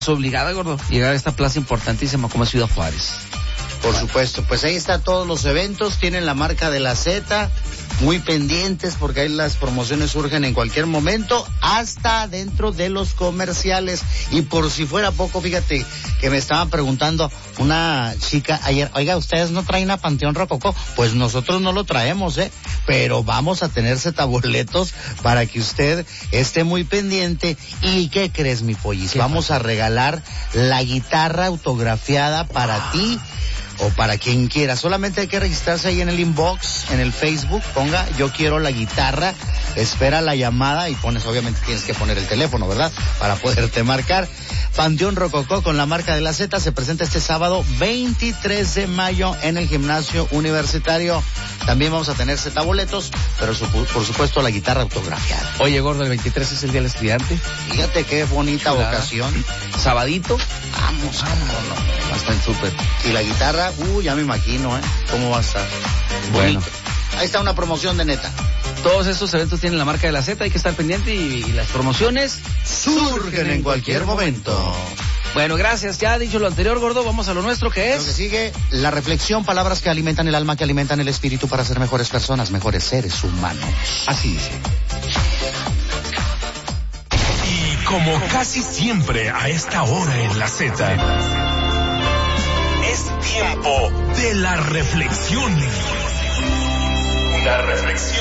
obligada, gordo, llegar a esta plaza importantísima como es Ciudad Juárez. Por supuesto, pues ahí está todos los eventos, tienen la marca de la Z, muy pendientes porque ahí las promociones surgen en cualquier momento, hasta dentro de los comerciales. Y por si fuera poco, fíjate que me estaban preguntando una chica ayer, oiga, ¿ustedes no traen a Panteón Rococó? Pues nosotros no lo traemos, pero vamos a tener boletos para que usted esté muy pendiente. ¿Y qué crees, mi pollis? Vamos a regalar la guitarra autografiada para ti o para quien quiera. Solamente hay que registrarse ahí en el inbox, en el Facebook, ponga yo quiero la guitarra, espera la llamada y pones, obviamente tienes que poner el teléfono, ¿verdad? Para poderte marcar. Panteón Rococó con la marca de la Z se presenta este sábado 23 de mayo en el Gimnasio Universitario. También vamos a tener boletos, pero por supuesto la guitarra autografiada. Oye, gordo, el 23 es el Día del Estudiante. Fíjate qué bonita ocasión. Sabadito. Vamos. Va a estar súper. Y la guitarra, ya me imagino, cómo va a estar. Bueno. Ahí está una promoción de neta. Todos estos eventos tienen la marca de la Z, hay que estar pendiente y las promociones surgen en cualquier momento. Bueno, gracias. Ya dicho lo anterior, gordo, vamos a lo nuestro, que es... Lo que sigue, la reflexión, palabras que alimentan el alma, que alimentan el espíritu para ser mejores personas, mejores seres humanos. Así dice. Y como casi siempre a esta hora en la Z, es tiempo de la reflexión. Una reflexión